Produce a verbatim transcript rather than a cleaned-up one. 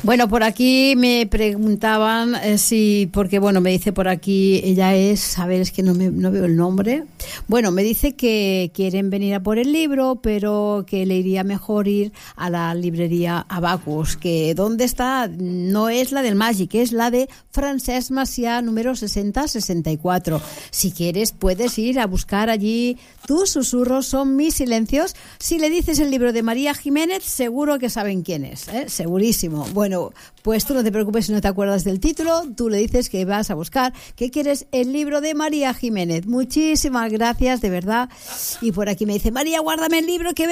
Bueno, por aquí me preguntaban eh, si, porque bueno, me dice por aquí, ella es, a ver, es que no, me, no veo el nombre. Bueno, me dice que quieren venir a por el libro, pero que le iría mejor ir a la librería Abacus, que ¿dónde está? No es la del Magic, es la de Francesc Macià, número sesenta sesenta y cuatro. Si quieres, puedes ir a buscar allí Tus susurros son mis silencios. Si le dices el libro de María Jiménez, seguro que saben quién es, ¿eh? Segurísimo. Bueno, pues tú no te preocupes si no te acuerdas del título, tú le dices que vas a buscar, que quieres el libro de María Jiménez. Muchísimas gracias, de verdad. Y por aquí me dice, María, guárdame el libro que